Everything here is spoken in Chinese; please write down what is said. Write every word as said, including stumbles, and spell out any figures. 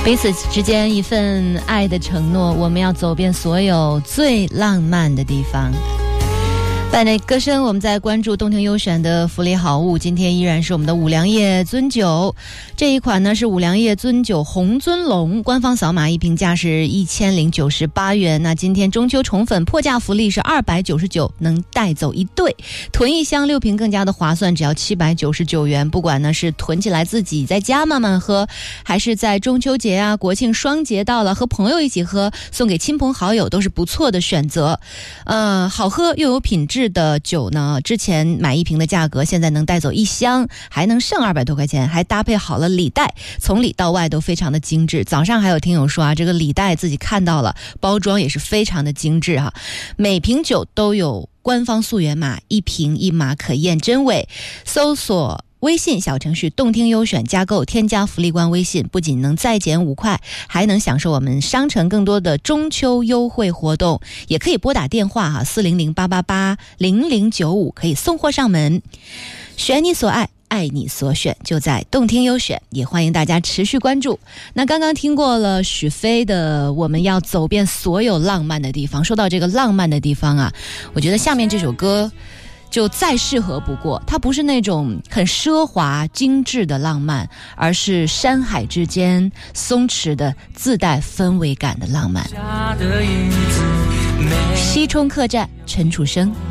彼此之间一份爱的承诺，我们要走遍所有最浪漫的地方。伴着歌声，我们在关注动听优选的福利好物，今天依然是我们的五粮液尊酒。这一款呢是五粮液尊酒红尊龙，官方扫码一瓶价是一千零九十八元。那今天中秋宠粉破价福利是二百九十九，能带走一对，囤一箱六瓶更加的划算，只要七百九十九元。不管呢是囤起来自己在家慢慢喝，还是在中秋节啊、国庆双节到了和朋友一起喝，送给亲朋好友都是不错的选择。呃，好喝又有品质的酒呢，之前买一瓶的价格，现在能带走一箱，还能剩二百多块钱，还搭配好了礼袋，从里到外都非常的精致。早上还有听友说啊，这个礼袋自己看到了，包装也是非常的精致哈。每瓶酒都有官方溯源码，一瓶一码可验真伪，搜索微信小程序动听优选加购，添加福利官微信，不仅能再减五块，还能享受我们商城更多的中秋优惠活动，也可以拨打电话哈四零零八八八零零九五，可以送货上门。选你所爱，爱你所选，就在动听优选，也欢迎大家持续关注。那刚刚听过了许飞的我们要走遍所有浪漫的地方，说到这个浪漫的地方啊，我觉得下面这首歌就再适合不过，它不是那种很奢华精致的浪漫，而是山海之间松弛的自带氛围感的浪漫。西冲客栈，陈楚生。